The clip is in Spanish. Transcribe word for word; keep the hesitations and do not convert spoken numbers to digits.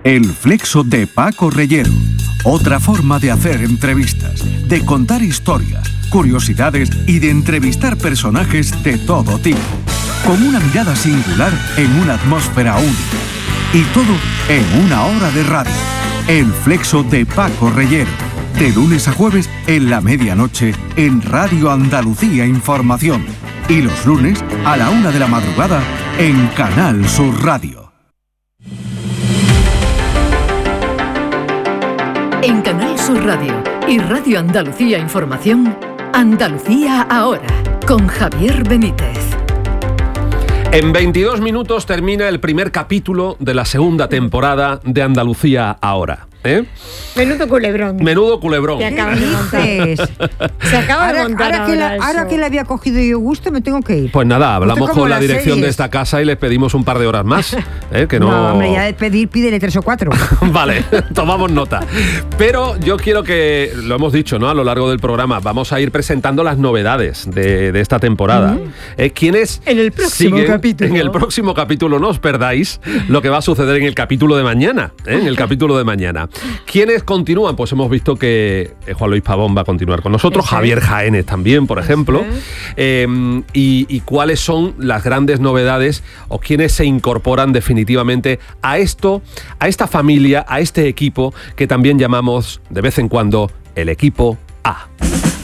El Flexo de Paco Reyero. Otra forma de hacer entrevistas, de contar historias, curiosidades y de entrevistar personajes de todo tipo. Con una mirada singular en una atmósfera única. Y todo en una hora de radio. El Flexo de Paco Reyero. De lunes a jueves en la medianoche en Radio Andalucía Información. Y los lunes a la una de la madrugada en Canal Sur Radio. En Canal Sur Radio y Radio Andalucía Información, Andalucía Ahora, con Javier Benítez. En veintidós minutos termina el primer capítulo de la segunda temporada de Andalucía Ahora. ¿Eh? Menudo culebrón. Menudo culebrón. Se acaba de montar. Se acaba ahora, de montar ahora, ahora, que la, eso. ahora que le había cogido yo gusto, me tengo que ir. Pues nada, hablamos con la dirección series. de esta casa y les pedimos un par de horas más. ¿eh? Que no... no, hombre, ya de pedir, pídele tres o cuatro. Vale, tomamos nota. Pero yo quiero que, lo hemos dicho, ¿no? A lo largo del programa, vamos a ir presentando las novedades de, de esta temporada. Mm. Eh, ¿Quiénes en el próximo siguen? capítulo. En el próximo capítulo, no os perdáis lo que va a suceder en el capítulo de mañana. ¿eh? En el capítulo de mañana. ¿Quiénes continúan? Pues hemos visto que Juan Luis Pavón va a continuar con nosotros, Eso Javier Jaénes también, por ejemplo. Eh, y, y cuáles son las grandes novedades o quiénes se incorporan definitivamente a esto, a esta familia, a este equipo que también llamamos de vez en cuando el equipo A.